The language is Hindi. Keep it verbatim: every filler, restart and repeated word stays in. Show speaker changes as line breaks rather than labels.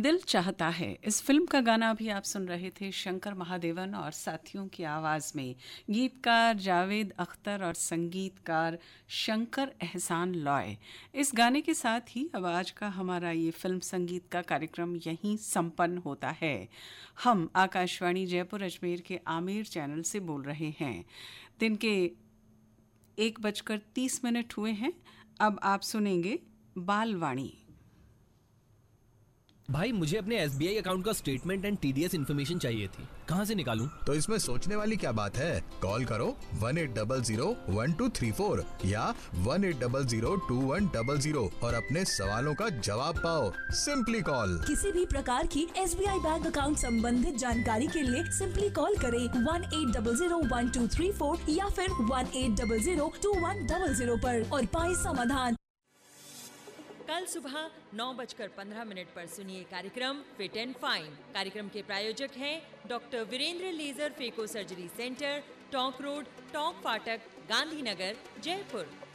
दिल चाहता है, इस फिल्म का गाना अभी आप सुन रहे थे शंकर महादेवन और साथियों की आवाज़ में। गीतकार जावेद अख्तर और संगीतकार शंकर एहसान लॉय। इस गाने के साथ ही अब आज का हमारा ये फिल्म संगीत का कार्यक्रम यहीं संपन्न होता है। हम आकाशवाणी जयपुर अजमेर के आमेर चैनल से बोल रहे हैं। दिन के एक बजकर तीस मिनट हुए हैं। अब आप सुनेंगे बालवाणी।
भाई, मुझे अपने एस बी आई अकाउंट का statement and T D S information चाहिए थी। कहाँ से निकालूं?
तो इसमें सोचने वाली क्या बात है। कॉल करो one eight double zero one two three four या one eight double zero to one double zero और अपने सवालों का जवाब पाओ। Simply call.
किसी भी प्रकार की S B I bank account संबंधित जानकारी के लिए सिंपली कॉल करें one eight double zero one two three four या फिर one eight double zero to one double zero पर और पाए समाधान।
कल सुबह नौ बजकर पंद्रह मिनट पर सुनिए कार्यक्रम फिट एंड फाइन। कार्यक्रम के प्रायोजक हैं doctor Virendra laser phaco surgery centre, talk road, talk फाटक, गांधीनगर, जयपुर।